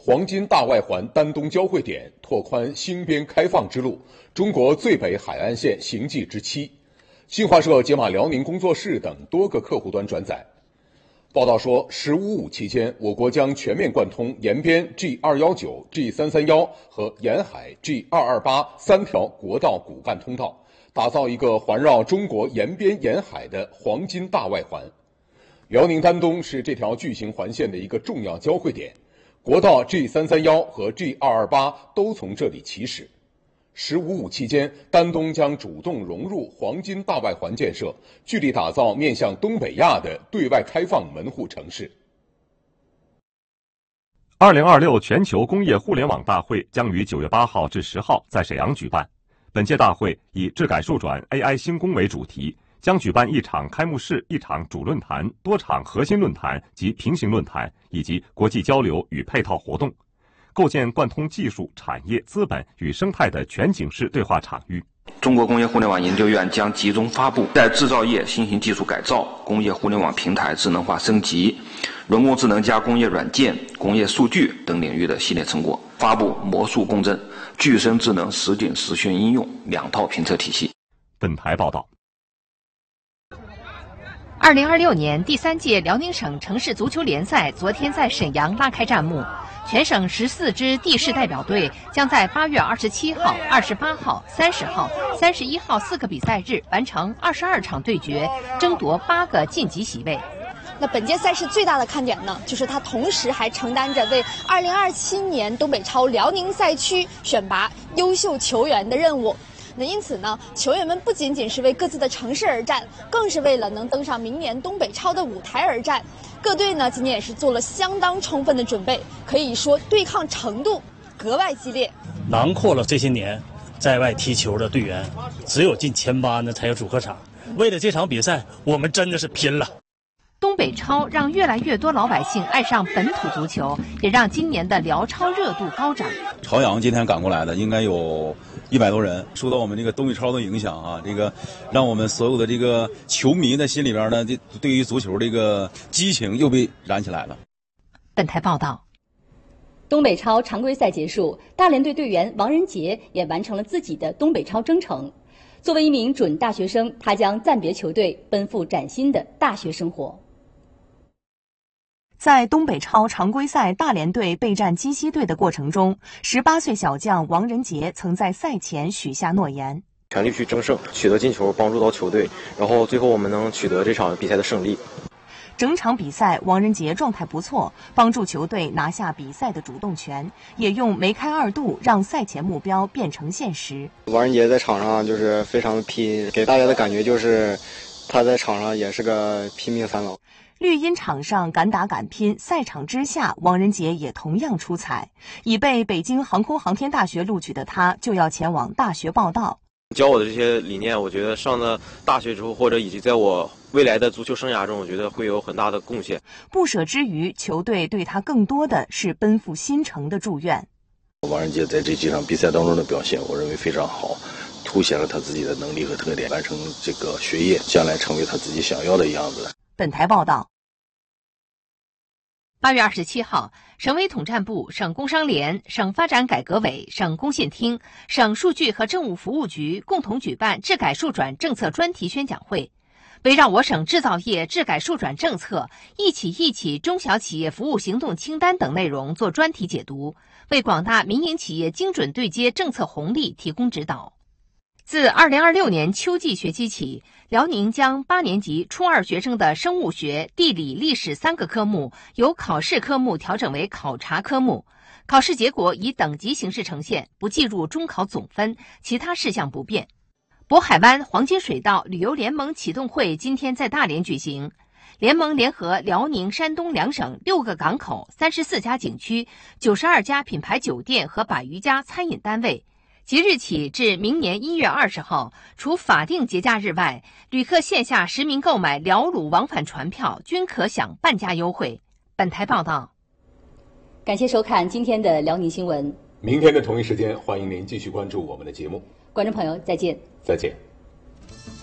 黄金大外环丹东交汇点拓宽兴边开放之路，中国最北海岸线行迹之期。新华社解码辽宁工作室等多个客户端转载。报道说，“15+5”期间，我国将全面贯通延边 G219、G331和沿海 G2283条国道骨干通道，打造一个环绕中国延边沿海的黄金大外环。辽宁丹东是这条巨型环线的一个重要交汇点，国道 G331和 G228都从这里起始。“15+5”期间，丹东将主动融入黄金大外环建设，聚力打造面向东北亚的对外开放门户城市。 2026全球工业互联网大会将于9月8号至10号在沈阳举办。本届大会以“智改数转 AI 兴工”为主题，将举办一场开幕式、一场主论坛、多场核心论坛及平行论坛，以及国际交流与配套活动，构建贯通技术、产业、资本与生态的全景式对话场域。 中国工业互联网研究院将集中发布在制造业新型技术改造、工业互联网平台智能化升级、人工智能加工业软件、工业数据等领域的系列成果，发布魔术共振、具身智能实景实训应用2套评测体系。 本台报道。 2026年第3届辽宁省城市足球联赛昨天在沈阳拉开战幕。全省14支地市代表队将在8月27号、28号、30号、31号4个比赛日完成22场对决，争夺8个晋级席位。 那本届赛事最大的看点呢，就是它同时还承担着为2027年东北超辽宁赛区选拔优秀球员的任务。那因此呢，球员们不仅仅是为各自的城市而战，更是为了能登上明年东北超的舞台而战。各队呢，今年也是做了相当充分的准备，可以说对抗程度格外激烈。 囊括了这些年在外踢球的队员，只有进前8呢才有主客场。为了这场比赛，我们真的是拼了。 东北超让越来越多老百姓爱上本土足球，也让今年的辽超热度高涨。 朝阳今天赶过来的应该有100多人，受到我们这个东北超的影响啊，这个让我们所有的这个球迷的心里边呢，对于足球这个激情又被燃起来了。 本台报道。 东北超常规赛结束，大连队队员王仁杰也完成了自己的东北超征程。作为一名准大学生，他将暂别球队，奔赴崭新的大学生活。 在东北超常规赛大连队备战鸡西队的过程中，18岁小将王仁杰曾在赛前许下诺言： 全力去争胜，取得进球，帮助到球队，然后最后我们能取得这场比赛的胜利。 整场比赛，王仁杰状态不错，帮助球队拿下比赛的主动权，也用梅开2度让赛前目标变成现实。 王仁杰在场上就是非常的拼，给大家的感觉就是他在场上也是个拼命三郎。 绿茵场上敢打敢拼，赛场之下，王仁杰也同样出彩。已被北京航空航天大学录取的他，就要前往大学报到。 教我的这些理念，我觉得上了大学之后，或者以及在我未来的足球生涯中，我觉得会有很大的贡献。 不舍之余，球队对他更多的是奔赴新城的祝愿。 王仁杰在这几场比赛当中的表现，我认为非常好，凸显了他自己的能力和特点，完成这个学业，将来成为他自己想要的样子。 本台报道。 8月27号，省委统战部、省工商联、省发展改革委、省工信厅、省数据和政务服务局共同举办智改数转政策专题宣讲会，围绕我省制造业智改数转政策、一起中小企业服务行动清单等内容做专题解读，为广大民营企业精准对接政策红利提供指导。自2026年秋季学期起，辽宁将8年级初2学生的生物学、地理、历史3个科目由考试科目调整为考察科目，考试结果以等级形式呈现，不计入中考总分，其他事项不变。渤海湾黄金水道旅游联盟启动会今天在大连举行，联盟联合辽宁、山东2省6个港口、34家景区、92家品牌酒店和100余家餐饮单位。即日起至明年1月20号，除法定节假日外，旅客线下实名购买辽鲁往返船票均可享半价优惠。本台报道。 感谢收看今天的辽宁新闻。 明天的同一时间，欢迎您继续关注我们的节目。 观众朋友，再见。 再见。